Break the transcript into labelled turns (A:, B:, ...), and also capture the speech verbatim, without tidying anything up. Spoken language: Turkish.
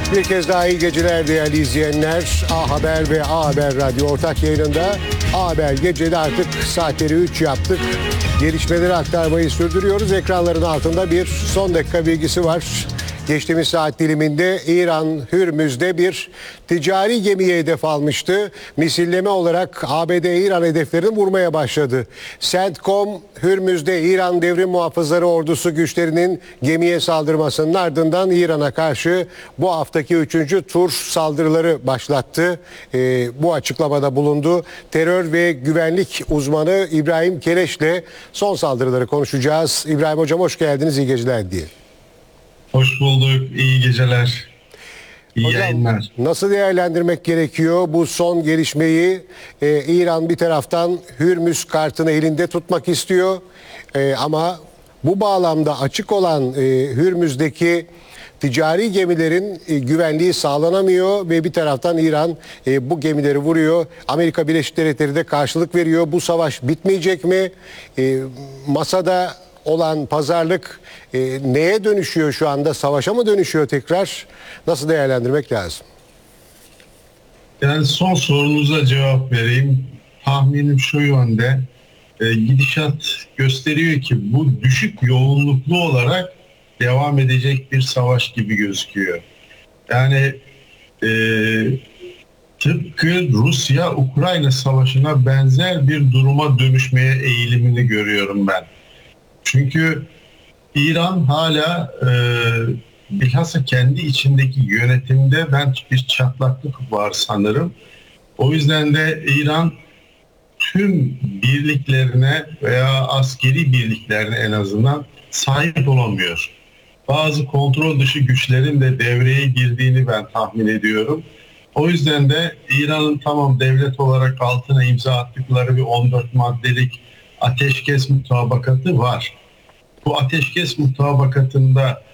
A: Bir kez daha iyi geceler değerli izleyenler. A Haber ve A Haber Radyo ortak yayınında A Haber Gece'de artık saatleri üç yaptık. Gelişmeleri aktarmayı sürdürüyoruz. Ekranların altında bir son dakika bilgisi var. Geçtiğimiz saat diliminde İran Hürmüz'de bir ticari gemiye hedef almıştı. Misilleme olarak A B D İran hedeflerini vurmaya başladı. CENTCOM, Hürmüz'de İran Devrim Muhafızları Ordusu güçlerinin gemiye saldırmasının ardından İran'a karşı bu haftaki üçüncü tur saldırıları başlattı. Ee, bu açıklamada bulundu. Terör ve güvenlik uzmanı İbrahim Keleş'le son saldırıları konuşacağız. İbrahim Hocam hoş geldiniz, iyi geceler diye.
B: Hoş bulduk. İyi geceler. İyi
A: Hocam,
B: yayınlar.
A: nasıl değerlendirmek gerekiyor bu son gelişmeyi? Ee, İran bir taraftan Hürmüz kartını elinde tutmak istiyor. Ee, ama bu bağlamda açık olan e, Hürmüz'deki ticari gemilerin e, güvenliği sağlanamıyor ve bir taraftan İran e, bu gemileri vuruyor. Amerika Birleşik Devletleri de karşılık veriyor. Bu savaş bitmeyecek mi? E, masada olan pazarlık e, neye dönüşüyor şu anda? Savaşa mı dönüşüyor tekrar? Nasıl değerlendirmek lazım?
B: Yani son sorunuza cevap vereyim. Tahminim şu yönde. E, gidişat gösteriyor ki bu düşük yoğunluklu olarak devam edecek bir savaş gibi gözüküyor. Yani e, tıpkı Rusya-Ukrayna savaşına benzer bir duruma dönüşmeye eğilimini görüyorum ben. Çünkü İran hala e, bilhassa kendi içindeki yönetimde ben bir çatlaklık var sanırım. O yüzden de İran tüm birliklerine veya askeri birliklerine en azından sahip olamıyor. Bazı kontrol dışı güçlerin de devreye girdiğini ben tahmin ediyorum. O yüzden de İran'ın tamam devlet olarak altına imza attıkları bir on dört maddelik ateşkes mutabakatı var. Bu ateşkes mutabakatında